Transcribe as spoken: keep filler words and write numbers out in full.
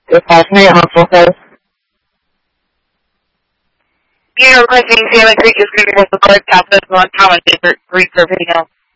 Your passionate hustle says. You know, requesting Salmon Creek is going to the court southwest North Thomas District three for video.